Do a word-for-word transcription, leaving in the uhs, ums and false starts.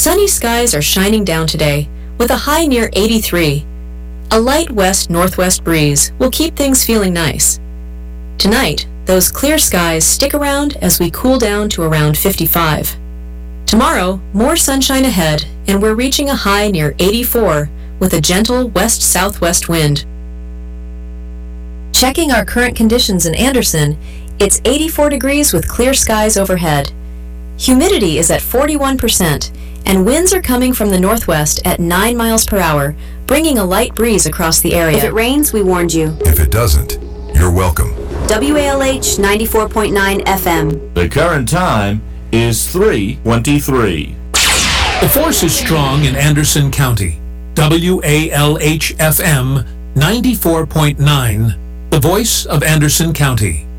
Sunny skies are shining down today, with a high near eighty-three. A light west-northwest breeze will keep things feeling nice. Tonight, those clear skies stick around as we cool down to around fifty-five. Tomorrow, more sunshine ahead, and we're reaching a high near eighty-four with a gentle west-southwest wind. Checking our current conditions in Anderson, it's eighty-four degrees with clear skies overhead. Humidity is at forty-one percent, and winds are coming from the northwest at nine miles per hour, bringing a light breeze across the area. If it rains, we warned you. If it doesn't, you're welcome. W A L H ninety-four point nine F M. The current time is three twenty-three. The force is strong in Anderson County. W A L H F M ninety-four point nine, the voice of Anderson County.